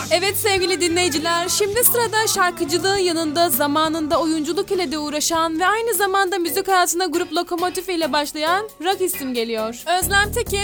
Evet sevgili dinleyiciler, şimdi sırada şarkıcılığın yanında zamanında oyunculuk ile de uğraşan ve aynı zamanda müzik hayatına grup Lokomotif ile başlayan rock isim geliyor. Özlem Tekin